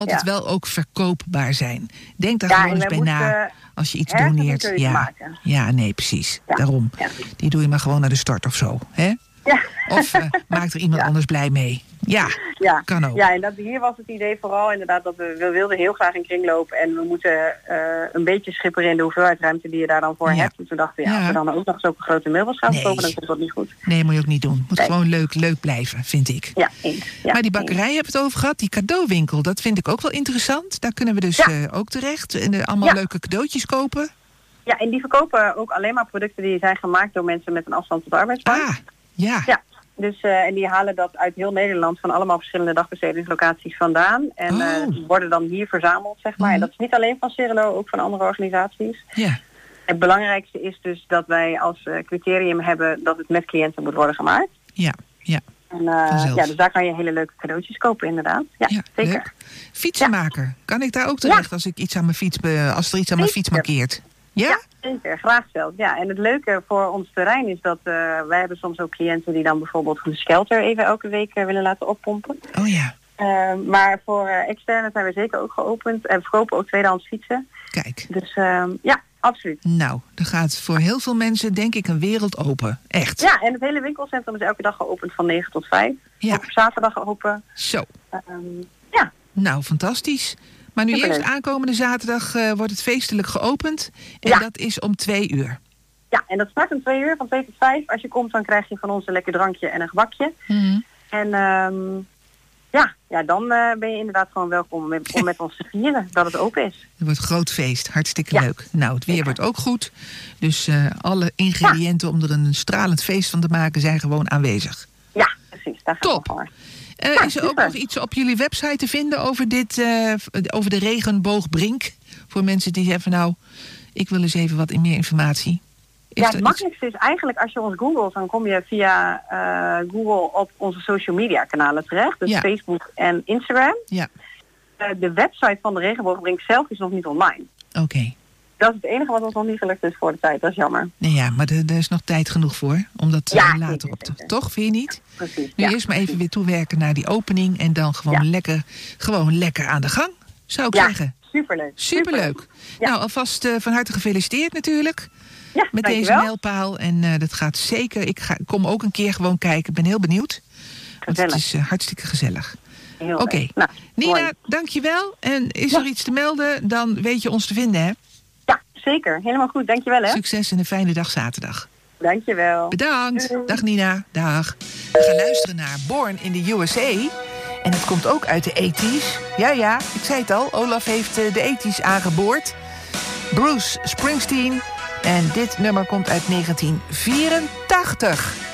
altijd wel ook verkoopbaar zijn. Denk daar gewoon eens bij na als je iets doneert. Ja, nee, precies. Ja. Daarom. Ja. Die doe je maar gewoon naar de start of zo. Hè? Ja. Of maakt er iemand anders blij mee. Ja, kan ook. Ja, en hier was het idee vooral inderdaad dat we wilden heel graag in kringloop. En we moeten een beetje schipperen in de hoeveelheid ruimte die je daar dan voor hebt. Dus we dachten, als we dan ook nog eens ook een grote meubels gaan verkopen, dan komt dat niet goed. Nee, moet je ook niet doen. Moet gewoon leuk blijven, vind ik. Ja, eens. Ja, maar die bakkerij hebben we het over gehad. Die cadeauwinkel, dat vind ik ook wel interessant. Daar kunnen we dus ook terecht. En allemaal leuke cadeautjes kopen. Ja, en die verkopen ook alleen maar producten die zijn gemaakt door mensen met een afstand tot de arbeidsmarkt. Ja. Dus, en die halen dat uit heel Nederland van allemaal verschillende dagbestedingslocaties vandaan. En die worden dan hier verzameld, zeg maar. En dat is niet alleen van Cirelo, ook van andere organisaties. Ja. Het belangrijkste is dus dat wij als criterium hebben dat het met cliënten moet worden gemaakt. Ja. En, dus daar kan je hele leuke cadeautjes kopen, inderdaad. Ja, zeker. Leuk. Fietsenmaker. Kan ik daar ook terecht als ik iets aan mijn fiets als er iets aan mijn fiets markeert? Ja, zeker. Graag zelfs. Ja, en het leuke voor ons terrein is dat wij hebben soms ook cliënten die dan bijvoorbeeld een skelter even elke week willen laten oppompen. Oh ja. Maar voor externe zijn we zeker ook geopend en verkopen ook tweedehands fietsen. Kijk. Dus absoluut. Nou, er gaat voor heel veel mensen denk ik een wereld open. Echt. Ja, en het hele winkelcentrum is elke dag geopend van 9 tot 5. Ja. Ook op zaterdag open. Zo. Ja. Nou, fantastisch. Maar nu eerst aankomende zaterdag wordt het feestelijk geopend. En dat is om 2 uur. Ja, en dat start om 2 uur, van 2 tot 5. Als je komt, dan krijg je van ons een lekker drankje en een gebakje. Mm-hmm. En dan ben je inderdaad gewoon welkom om met ons te vieren dat het open is. Het wordt een groot feest. Hartstikke leuk. Nou, het weer wordt ook goed. Dus alle ingrediënten om er een stralend feest van te maken zijn gewoon aanwezig. Ja, precies. Daar gaan we voor. Is er ook nog iets op jullie website te vinden over over de regenboogbrink? Voor mensen die zeggen, nou, ik wil eens even wat meer informatie. Het makkelijkste is eigenlijk als je ons googelt, dan kom je via Google op onze social media kanalen terecht. Dus Facebook en Instagram. Ja. De website van de regenboogbrink zelf is nog niet online. Oké. Dat is het enige wat ons nog niet gelukt is voor de tijd. Dat is jammer. Nee, ja, maar er is nog tijd genoeg voor. Om dat later op te... Toch, vind je niet? Precies. Nu eerst maar even weer toewerken naar die opening. En dan gewoon lekker aan de gang, zou ik zeggen. Superleuk. Superleuk. Ja. Nou, alvast van harte gefeliciteerd natuurlijk. Ja, met deze mijlpaal. En dat gaat zeker. Ik kom ook een keer gewoon kijken. Ik ben heel benieuwd. Want het is hartstikke gezellig. Oké. Nou, Nina, dankjewel. En is er iets te melden, dan weet je ons te vinden, hè? Ja, zeker. Helemaal goed. Dankjewel, hè. Succes en een fijne dag zaterdag. Dankjewel. Bedankt. Doei. Dag Nina. Dag. We gaan luisteren naar Born in the USA. En het komt ook uit de 80's. Ja, ik zei het al. Olaf heeft de 80's aangeboord. Bruce Springsteen. En dit nummer komt uit 1984.